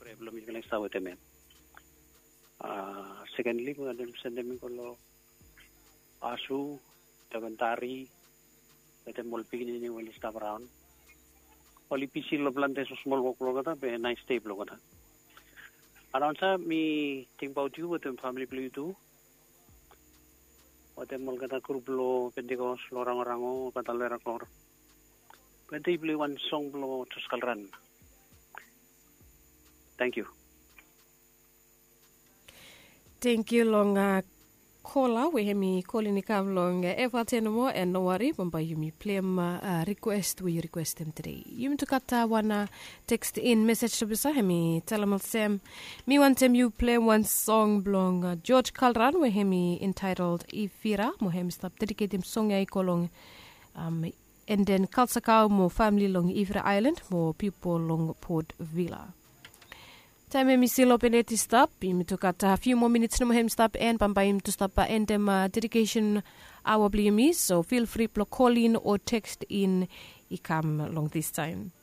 belum ikan sawo temen. Secondly, mga sendemi ko asu, tagantari, ete molping ni wali staff around. Oli pisi lo plante so small work lo kata, be nice tape lo kata. Around sa mi think about you with the family play too. Ote mol kata group lo pentikos lo orang-orango kata lera klor. Pwede play one song lo tuskalran. Thank you. Thank you long kola we hemi kolini kam long eva tenemo and no worry bomba yumi play request we request him today. Yumi to kata wana text in message to bisa hemi telamal sem mi want you play one song blong George Kalran we hemi entitled Ifira mo hemi stop dedicate him song ay kolong and then Kalsakau mo family long Ifira Island mo people long Port Villa. Time mi silo peneti stop. Imi to kata a few more minutes no hem stop and pampaim to stop and them dedication our blimi. So feel free to call in or text in ikam long this time.